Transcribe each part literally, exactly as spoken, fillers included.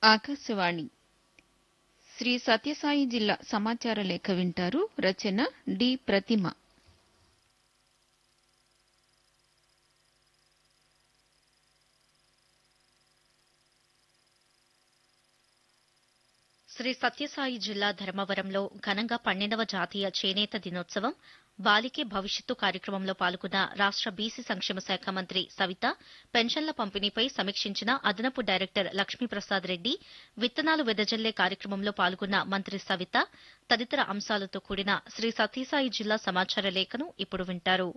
ఆకాశవాణి శ్రీ సత్యసాయి జిల్లా సమాచార లేఖ వింటారు. రచన డి ప్రతిమ. శ్రీ సత్యసాయి జిల్లా ధర్మవరంలో ఘనంగా పన్నెండవ జాతీయ చేనేత దినోత్సవం, బాలికే భవిష్యత్తు కార్యక్రమంలో పాల్గొన్న రాష్ట బీసీ సంక్షేమ శాఖ మంత్రి సవిత పెన్షన్ల పంపిణీపై సమీక్షించిన అదనపు డైరెక్టర్ లక్ష్మీప్రసాద్ రెడ్డి, విత్తనాలు వెదజల్లే కార్యక్రమంలో పాల్గొన్న మంత్రి సవిత తదితర అంశాలతో కూడిన శ్రీ సత్యసాయి జిల్లా సమాచార లేఖను ఇప్పుడు వింటారు.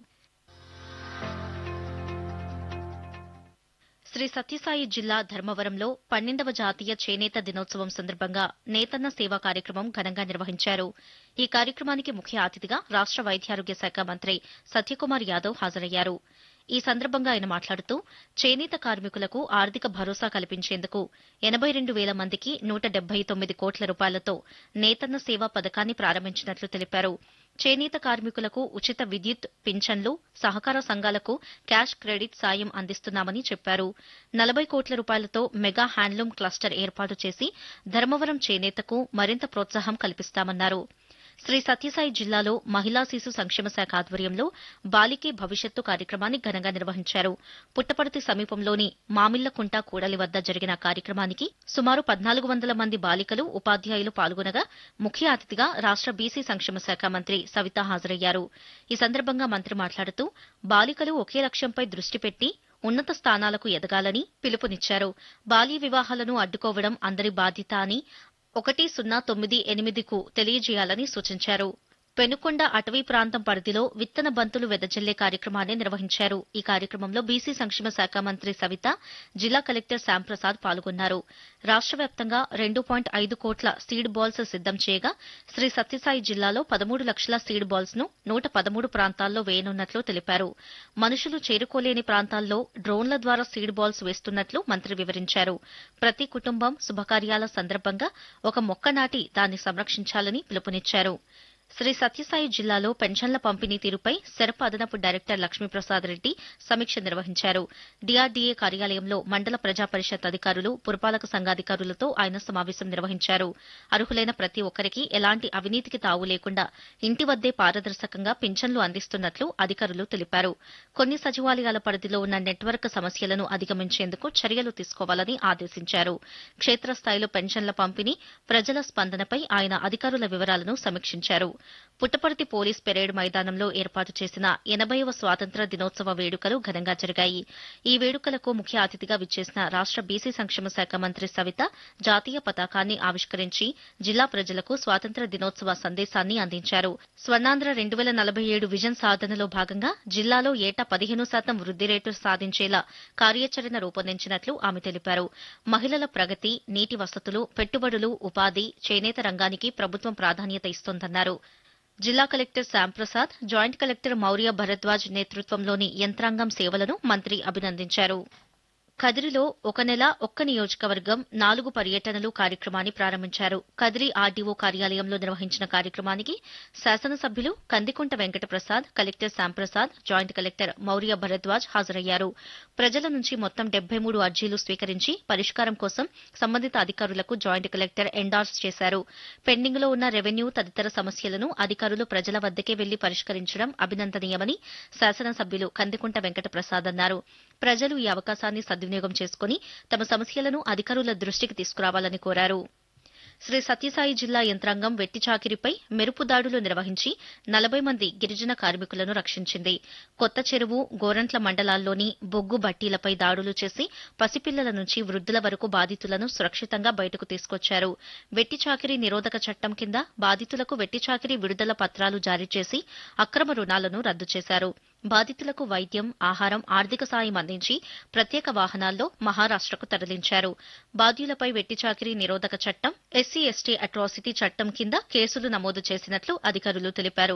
శ్రీ సత్యసాయి జిల్లా ధర్మవరంలో పన్నెండవ జాతీయ చేనేత దినోత్సవం సందర్భంగా నేతన్న సేవా కార్యక్రమం ఘనంగా నిర్వహించారు. ఈ కార్యక్రమానికి ముఖ్య అతిథిగా రాష్ట వైద్యారోగ్య శాఖ మంత్రి సత్యకుమార్ యాదవ్ హాజరయ్యారు. ఈ సందర్భంగా ఆయన మాట్లాడుతూ చేనేత కార్మికులకు ఆర్థిక భరోసా కల్పించేందుకు ఎనబై రెండు వేల మందికి నూట డెబ్బై తొమ్మిది కోట్ల రూపాయలతో నేతన్న సేవా పథకాన్ని ప్రారంభించినట్లు తెలిపారు. చేనేత కార్మికులకు ఉచిత విద్యుత్, పింఛన్లు, సహకార సంఘాలకు క్యాష్ క్రెడిట్ సాయం అందిస్తున్నామని చెప్పారు. నలభై కోట్ల రూపాయలతో మెగా హ్యాండ్లూమ్ క్లస్టర్ ఏర్పాటు చేసి ధర్మవరం చేనేతకు మరింత ప్రోత్సాహం కల్పిస్తామన్నారు. శ్రీ సత్యసాయి జిల్లాలో మహిళా శిశు సంక్షేమ శాఖ ఆధ్వర్యంలో బాలికే భవిష్యత్తు కార్యక్రమాన్ని ఘనంగా నిర్వహించారు. పుట్టపర్తి సమీపంలోని మామిళ్లకుంట కూడలి వద్ద జరిగిన కార్యక్రమానికి సుమారు పద్నాలుగు వందల మంది బాలికలు, ఉపాధ్యాయులు పాల్గొనగా ముఖ్య అతిథిగా రాష్ట బీసీ సంక్షేమ శాఖ మంత్రి సవిత హాజరయ్యారు. ఈ సందర్భంగా మంత్రి మాట్లాడుతూ బాలికలు ఒకే లక్ష్యంపై దృష్టి పెట్టి ఉన్నత స్థానాలకు ఎదగాలని పిలుపునిచ్చారు. బాల్య వివాహాలను అడ్డుకోవడం అందరి బాధ్యత అని ఒకటి సున్నా తొమ్మిది ఎనిమిదికు తెలియజేయాలని సూచించారు. పెనుకొండ అటవీ ప్రాంతం పరిధిలో విత్తన బంతులు వెదజల్లే కార్యక్రమాన్ని నిర్వహించారు. ఈ కార్యక్రమంలో బీసీ సంక్షేమ శాఖ మంత్రి సవిత, జిల్లా కలెక్టర్ శ్యాంప్రసాద్ పాల్గొన్నారు. రాష్ట వ్యాప్తంగా రెండు పాయింట్ ఐదు కోట్ల సీడ్ బాల్స్ సిద్దం చేయగా శ్రీ సత్యసాయి జిల్లాలో పదమూడు లక్షల సీడ్ బాల్స్ ను నూట పదమూడు ప్రాంతాల్లో వేయనున్నట్లు తెలిపారు. మనుషులు చేరుకోలేని ప్రాంతాల్లో డ్రోన్ల ద్వారా సీడ్ బాల్స్ వేస్తున్నట్లు మంత్రి వివరించారు. ప్రతి కుటుంబం శుభకార్యాల సందర్భంగా ఒక మొక్క నాటి దాన్ని సంరక్షించాలని పిలుపునిచ్చారు. శ్రీ సత్యసాయి జిల్లాలో పెన్షన్ల పంపిణీ తీరుపై సెరప్ అదనపు డైరెక్టర్ లక్ష్మీప్రసాద్ రెడ్డి సమీక్ష నిర్వహించారు. డీఆర్డీఏ కార్యాలయంలో మండల ప్రజా పరిషత్ అధికారులు, పురపాలక సంఘాధికారులతో ఆయన సమావేశం నిర్వహించారు. అర్హులైన ప్రతి ఒక్కరికి ఎలాంటి అవినీతికి తావు లేకుండా ఇంటి వద్దే పారదర్శకంగా పింఛన్లు అందిస్తున్నట్లు అధికారులు తెలిపారు. కొన్ని సచివాలయాల పరిధిలో ఉన్న నెట్వర్క్ సమస్యలను అధిగమించేందుకు చర్యలు తీసుకోవాలని ఆదేశించారు. క్షేత్రస్థాయిలో పెన్షన్ల పంపిణీ, ప్రజల స్పందనపై ఆయన అధికారుల వివరాలను సమీక్షించారు. పుట్టపర్తి పోలీస్ పెరేడ్ మైదానంలో ఏర్పాటు చేసిన ఎనభైవ స్వాతంత్ర్య దినోత్సవ వేడుకలు ఘనంగా జరిగాయి. ఈ వేడుకలకు ముఖ్య అతిథిగా విచ్చేసిన రాష్ట బీసీ సంక్షేమ శాఖ మంత్రి సవిత జాతీయ పతాకాన్ని ఆవిష్కరించి జిల్లా ప్రజలకు స్వాతంత్ర్య దినోత్సవ సందేశాన్ని అందించారు. స్వర్ణాంధ్ర రెండు వేల నలభై ఏడు విజన్ సాధనలో భాగంగా జిల్లాలో ఏటా పదిహేను శాతం వృద్ది రేటు సాధించేలా కార్యాచరణ రూపొందించినట్లు ఆమె తెలిపారు. మహిళల ప్రగతి, నీటి వసతులు, పెట్టుబడులు, ఉపాధి, చేనేత రంగానికి ప్రభుత్వం ప్రాధాన్యత ఇస్తోందన్నారు. జిల్లా collector Shyamprasad, joint collector Maurya Bharadwaj నేతృత్వంలోని యంత్రాంగం సేవలను మంత్రి అభినందించారు. కదిరిలో ఒక నెల ఒక్క నియోజకవర్గం నాలుగు పర్యటనలు కార్యక్రమాన్ని ప్రారంభించారు. కదిరి ఆర్డీఓ కార్యాలయంలో నిర్వహించిన కార్యక్రమానికి శాసనసభ్యులు Kandikunta Venkata Prasad, collector Shyamprasad, joint collector Maurya Bharadwaj హాజరయ్యారు. ప్రజల నుంచి మొత్తం డెబ్బై మూడు అర్జీలు స్వీకరించి పరిష్కారం కోసం సంబంధిత అధికారులకు జాయింట్ కలెక్టర్ ఎండార్స్ చేశారు. పెండింగ్ లో ఉన్న రెవెన్యూ తదితర సమస్యలను అధికారులు ప్రజల వద్దకే వెళ్లి పరిష్కరించడం అభినందనీయమని శాసనసభ్యులు కందికుంట వెంకటప్రసాద్ అన్నారు. ప్రజలు ఈ అవకాశాన్ని సద్వినియోగం చేసుకుని తమ సమస్యలను అధికారుల దృష్టికి తీసుకురావాలని కోరారు. శ్రీ సత్యసాయి జిల్లా యంత్రాంగం వెట్టి చాకిరిపై మెరుపు దాడులు నిర్వహించి నలభై మంది గిరిజన కార్మికులను రక్షించింది. కొత్త చెరువు, గోరంట్ల మండలాల్లోని బొగ్గు బట్టీలపై దాడులు చేసి పసిపిల్లల నుంచి వృద్ధుల వరకు బాధితులను సురక్షితంగా బయటకు తీసుకొచ్చారు. వెట్టి చాకిరీ నిరోధక చట్టం కింద బాధితులకు వెట్టి చాకిరీ విడుదల పత్రాలు జారీ చేసి అక్రమ రుణాలను రద్దు చేశారు. బాధితులకు వైద్యం, ఆహారం, ఆర్థిక సాయం అందించి ప్రత్యేక వాహనాల్లో మహారాష్టకు తరలించారు. బాధ్యులపై వెట్టి చాకిరీ నిరోధక చట్టం, ఎస్సీ ఎస్టీ అట్రాసిటీ చట్టం కింద కేసులు నమోదు చేసినట్లు అధికారులు తెలిపారు.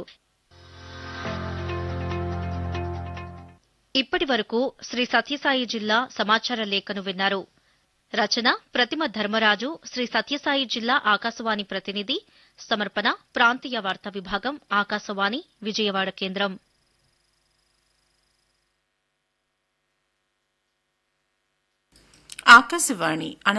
ఇప్పటి వరకు శ్రీ సత్యసాయి జిల్లా సమాచార లేఖను విన్నారు. రచన ప్రతిమ ధర్మరాజు, శ్రీ సత్యసాయి జిల్లా ఆకాశవాణి ప్రతినిధి. సమర్పణ ప్రాంతీయ వార్తా విభాగం, ఆకాశవాణి విజయవాడ కేంద్రం. ఆకాశవాణి